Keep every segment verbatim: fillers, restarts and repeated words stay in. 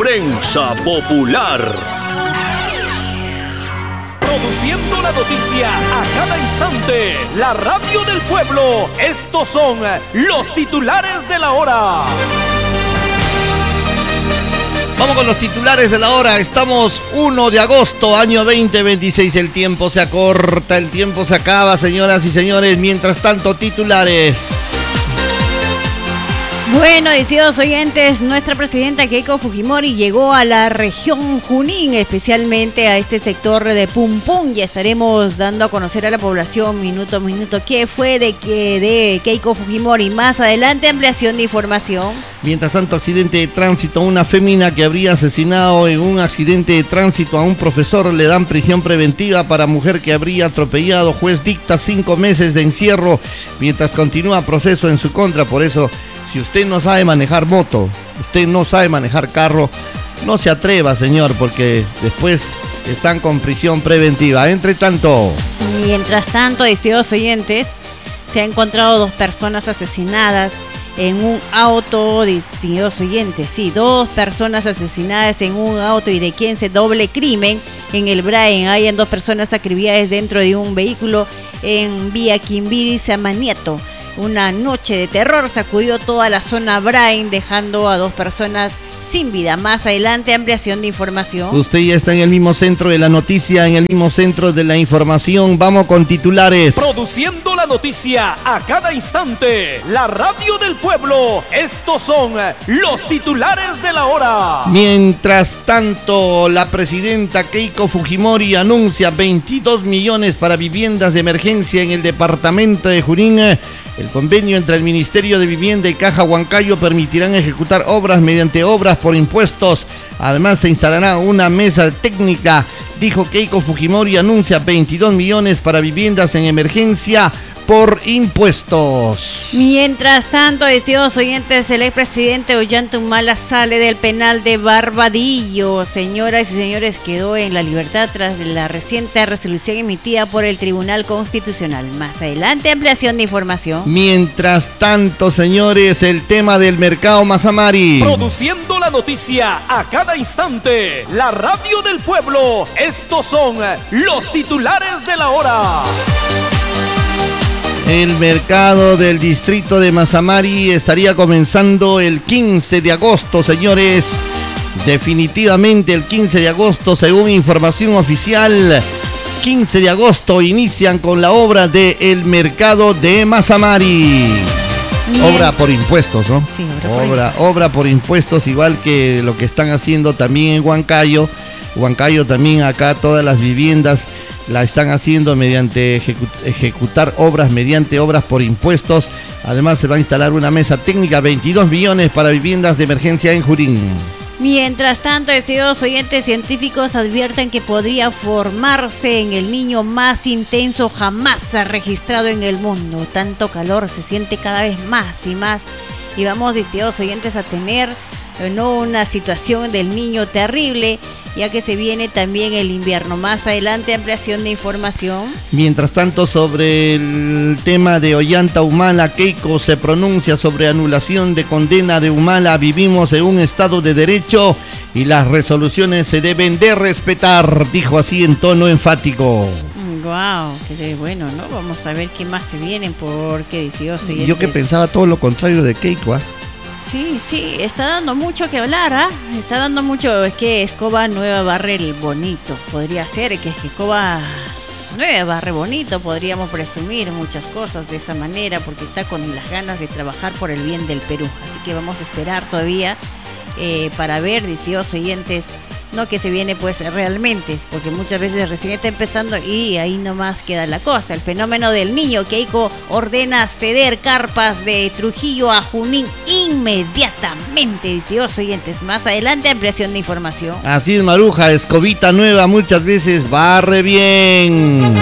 Prensa Popular. Produciendo la noticia a cada instante. La radio del pueblo. Estos son los titulares de la hora. Vamos con los titulares de la hora. Estamos primero de agosto, año veinte veintiséis. El tiempo se acorta, el tiempo se acaba, señoras y señores. Mientras tanto, titulares. Bueno, estimados oyentes, nuestra presidenta Keiko Fujimori llegó a la región Junín, especialmente a este sector de Pumpún. Ya estaremos dando a conocer a la población minuto a minuto qué fue de, que, de Keiko Fujimori. Más adelante, ampliación de información. Mientras tanto, accidente de tránsito. Una fémina que habría asesinado en un accidente de tránsito a un profesor le dan prisión preventiva para mujer que habría atropellado. Juez dicta cinco meses de encierro mientras continúa proceso en su contra. Por eso, si usted no sabe manejar moto, usted no sabe manejar carro, no se atreva, señor, porque después están con prisión preventiva. Entre tanto... Mientras tanto, estimados oyentes, se han encontrado dos personas asesinadas en un auto, distinguidos oyentes, sí, dos personas asesinadas en un auto y de quien se doble crimen en el Brain. Hayan dos personas acribilladas dentro de un vehículo en vía Quimbiri Samaniato. Una noche de terror sacudió toda la zona Brain, dejando a dos personas sin vida. Más adelante, ampliación de información. Usted ya está en el mismo centro de la noticia, en el mismo centro de la información. Vamos con titulares. Produciendo la noticia a cada instante. La radio del pueblo. Estos son los titulares de la hora. Mientras tanto, la presidenta Keiko Fujimori anuncia veintidós millones para viviendas de emergencia en el departamento de Junín. El convenio entre el Ministerio de Vivienda y Caja Huancayo permitirán ejecutar obras mediante obras por impuestos. Además, se instalará una mesa técnica. Dijo Keiko Fujimori, anuncia veintidós millones para viviendas en emergencia por impuestos. Mientras tanto, estimados oyentes, el expresidente Ollanta Humala sale del penal de Barbadillo. Señoras y señores, quedó en la libertad tras la reciente resolución emitida por el Tribunal Constitucional. Más adelante, ampliación de información. Mientras tanto, señores, el tema del mercado Mazamari. Produciendo la noticia a cada instante. La radio del pueblo. Estos son los titulares de la hora. El mercado del distrito de Mazamari estaría comenzando el quince de agosto, señores. Definitivamente el quince de agosto, según información oficial. quince de agosto inician con la obra del mercado de Mazamari. Bien. Obra por impuestos, ¿no? Sí, obra por obra, impuestos. obra por impuestos, igual que lo que están haciendo también en Huancayo. Huancayo también, acá todas las viviendas la están haciendo mediante ejecu- ejecutar obras, mediante obras por impuestos. Además, se va a instalar una mesa técnica, veintidós millones para viviendas de emergencia en Junín. Mientras tanto, estimados oyentes, científicos advierten que podría formarse en el niño más intenso jamás registrado en el mundo. Tanto calor se siente cada vez más y más. Y vamos, estimados oyentes, a tener no una situación del niño terrible, ya que se viene también el invierno. Más adelante, ampliación de información. Mientras tanto, sobre el tema de Ollanta Humala, Keiko se pronuncia sobre anulación de condena de Humala. Vivimos en un estado de derecho y las resoluciones se deben de respetar, dijo así en tono enfático. Wow, qué bueno, ¿no? Vamos a ver qué más se vienen, porque Dios, yo que pensaba todo lo contrario de Keiko, ¿ah? ¿eh? Sí, sí, está dando mucho que hablar, ¿ah? ¿eh? Está dando mucho, es que Escoba Nueva barre el bonito, podría ser que es que Escoba Nueva barre bonito, podríamos presumir muchas cosas de esa manera, porque está con las ganas de trabajar por el bien del Perú. Así que vamos a esperar todavía eh, para ver, distintos oyentes, no que se viene pues realmente, porque muchas veces recién está empezando y ahí nomás queda la cosa. El fenómeno del niño. Keiko ordena ceder carpas de Trujillo a Junín inmediatamente, distintos oyentes. Más adelante, ampliación de información. Así es, Maruja, Escobita Nueva muchas veces barre bien.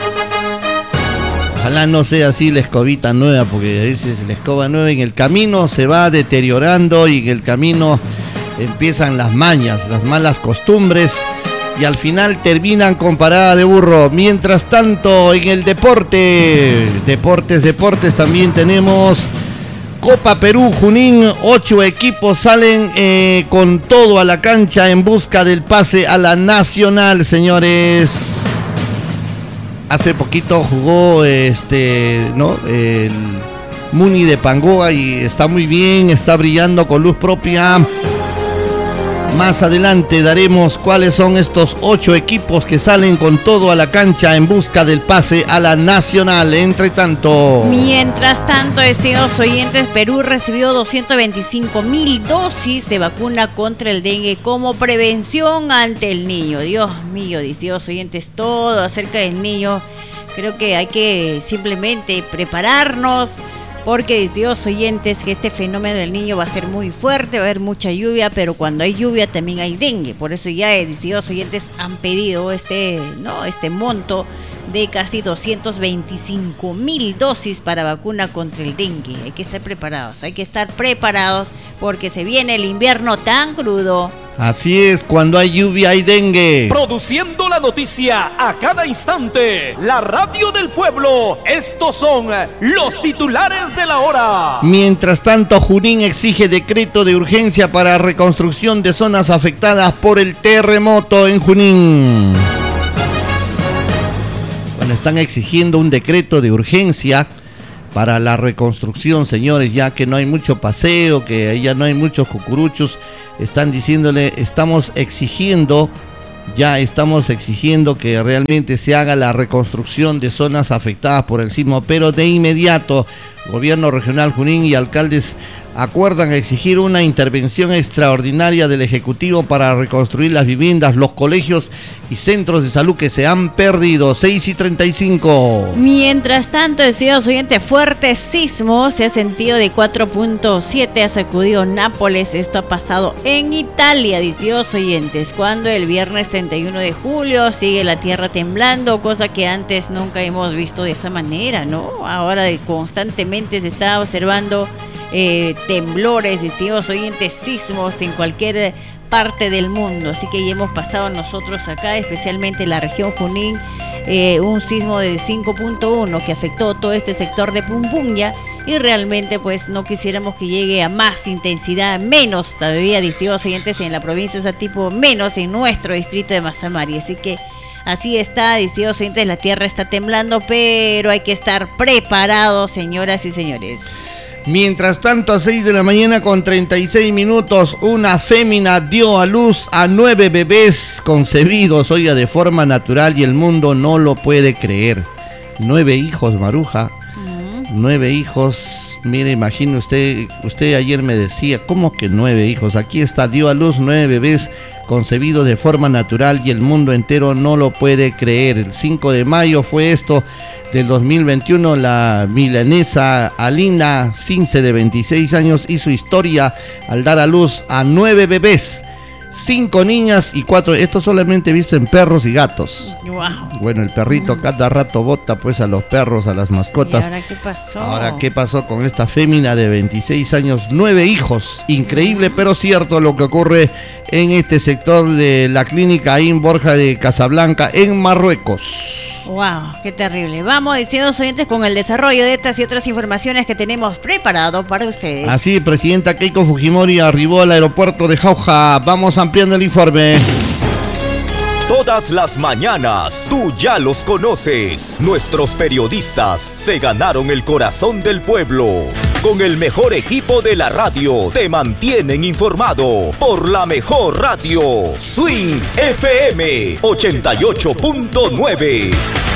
Ojalá no sea así la escobita nueva, porque a veces la escoba nueva en el camino se va deteriorando y en el camino empiezan las mañas, las malas costumbres y al final terminan con parada de burro. Mientras tanto, en el deporte, deportes, deportes, también tenemos Copa Perú Junín, ocho equipos salen eh, con todo a la cancha en busca del pase a la nacional, señores. Hace poquito jugó este, ¿no? el Muni de Pangoa y está muy bien, está brillando con luz propia. Más adelante daremos cuáles son estos ocho equipos que salen con todo a la cancha en busca del pase a la nacional. Entre tanto... Mientras tanto, estimados oyentes, Perú recibió doscientas veinticinco mil dosis de vacuna contra el dengue como prevención ante el niño. Dios mío, estimados oyentes, todo acerca del niño. Creo que hay que simplemente prepararnos, porque, estimados oyentes, que este fenómeno del niño va a ser muy fuerte, va a haber mucha lluvia, pero cuando hay lluvia también hay dengue. Por eso ya, estimados oyentes, han pedido este, ¿no? este monto de casi doscientas veinticinco mil dosis para vacuna contra el dengue. Hay que estar preparados, hay que estar preparados porque se viene el invierno tan crudo. Así es, cuando hay lluvia hay dengue. Produciendo la noticia a cada instante, la radio del pueblo. Estos son los titulares de la hora. Mientras tanto, Junín exige decreto de urgencia para reconstrucción de zonas afectadas por el terremoto en Junín. Bueno, están exigiendo un decreto de urgencia para la reconstrucción, señores, ya que no hay mucho paseo, que ya no hay muchos cucuruchos. Están diciéndole, estamos exigiendo, ya estamos exigiendo que realmente se haga la reconstrucción de zonas afectadas por el sismo, pero de inmediato, Gobierno Regional Junín y alcaldes acuerdan exigir una intervención extraordinaria del Ejecutivo para reconstruir las viviendas, los colegios y centros de salud que se han perdido. Seis y treinta y cinco. Mientras tanto, estimados oyentes, fuerte sismo se ha sentido de cuatro punto siete, ha sacudido Nápoles. Esto ha pasado en Italia, estimados oyentes, cuando el viernes treinta y uno de julio sigue la tierra temblando, cosa que antes nunca hemos visto de esa manera, ¿no? Ahora constantemente se está observando Eh, temblores, estimados oyentes, sismos en cualquier parte del mundo. Así que ya hemos pasado nosotros acá, especialmente en la región Junín, eh, un sismo de cinco punto uno que afectó todo este sector de Pumpunya, y realmente pues no quisiéramos que llegue a más intensidad, menos todavía, estimados oyentes, en la provincia de Satipo, menos en nuestro distrito de Mazamari. Así que así está, estimados oyentes, la tierra está temblando, pero hay que estar preparados, señoras y señores. Mientras tanto, a seis de la mañana con treinta y seis minutos, una fémina dio a luz a nueve bebés concebidos, oiga, de forma natural, y el mundo no lo puede creer. Nueve hijos, Maruja. Uh-huh. Nueve hijos. Mire, imagine usted, usted ayer me decía, ¿cómo que nueve hijos? Aquí está, dio a luz nueve bebés concebidos de forma natural y el mundo entero no lo puede creer. El cinco de mayo fue esto del dos mil veintiuno, la milanesa Alina Cince, de veintiséis años, hizo historia al dar a luz a nueve bebés, cinco niñas y cuatro, esto solamente visto en perros y gatos. Wow. Bueno, el perrito mm. cada rato bota pues a los perros, a las mascotas. ¿Y ahora qué pasó? Ahora, ¿qué pasó con esta fémina de veintiséis años? Nueve hijos. Increíble, pero cierto lo que ocurre en este sector de la clínica Ain Borja de Casablanca, en Marruecos. Wow, qué terrible. Vamos, estimados oyentes, con el desarrollo de estas y otras informaciones que tenemos preparado para ustedes. Así, presidenta Keiko Fujimori arribó al aeropuerto de Jauja. Vamos ampliando el informe. Todas las mañanas, tú ya los conoces. Nuestros periodistas se ganaron el corazón del pueblo. Con el mejor equipo de la radio, te mantienen informado por la mejor radio. Swing F M ochenta y ocho punto nueve.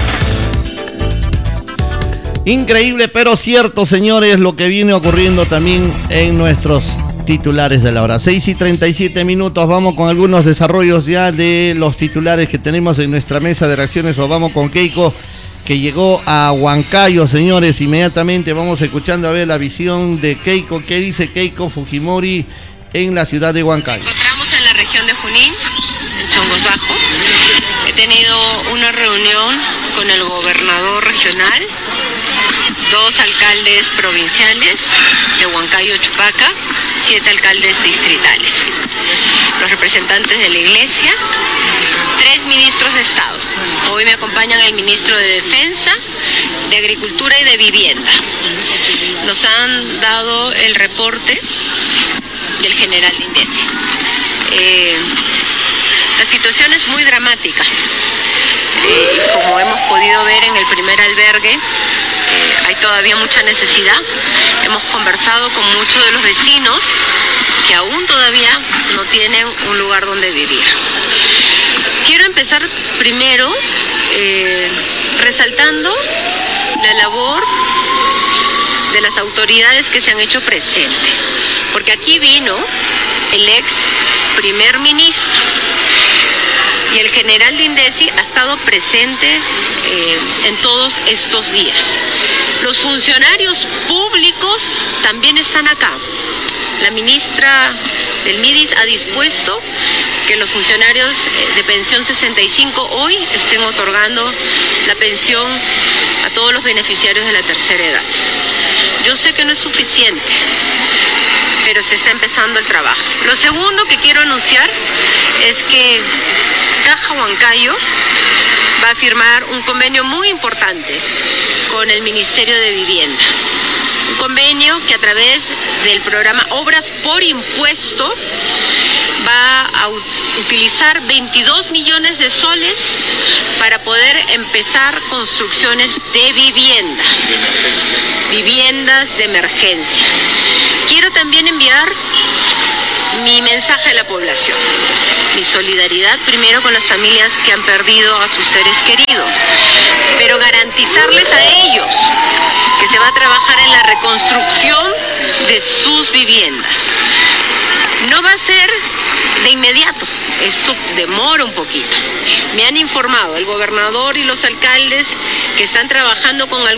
Increíble, pero cierto, señores, lo que viene ocurriendo también en nuestros titulares de la hora. seis y treinta y siete minutos, vamos con algunos desarrollos ya de los titulares que tenemos en nuestra mesa de reacciones. O vamos con Keiko, que llegó a Huancayo, señores. Inmediatamente vamos escuchando a ver la visión de Keiko. ¿Qué dice Keiko Fujimori en la ciudad de Huancayo? Nos encontramos en la región de Junín, en Chongos Bajo. He tenido una reunión con el gobernador regional dos alcaldes provinciales de Huancayo, Chupaca, siete alcaldes distritales, los representantes de la Iglesia, tres ministros de Estado. Hoy me acompañan el ministro de Defensa, de Agricultura y de Vivienda. Nos han dado el reporte del general Lindesi. Eh, la situación es muy dramática. Eh, como hemos podido ver en el primer albergue, eh, hay todavía mucha necesidad. Hemos conversado con muchos de los vecinos que aún todavía no tienen un lugar donde vivir. Quiero empezar primero eh, resaltando la labor de las autoridades que se han hecho presentes, porque aquí vino el ex primer ministro y el general Lindesi ha estado presente eh, en todos estos días. Los funcionarios públicos también están acá. La ministra del M I D I S ha dispuesto que los funcionarios de pensión sesenta y cinco hoy estén otorgando la pensión a todos los beneficiarios de la tercera edad. Yo sé que no es suficiente, pero se está empezando el trabajo. Lo segundo que quiero anunciar es que Caja Huancayo va a firmar un convenio muy importante con el Ministerio de Vivienda. Un convenio que a través del programa Obras por Impuesto va a utilizar veintidós millones de soles para poder empezar construcciones de vivienda, viviendas de emergencia. Quiero también enviar mi mensaje a la población, mi solidaridad primero con las familias que han perdido a sus seres queridos, pero garantizarles a ellos que se va a trabajar en la reconstrucción de sus viviendas. No va a ser de inmediato, esto demora un poquito. Me han informado el gobernador y los alcaldes que están trabajando con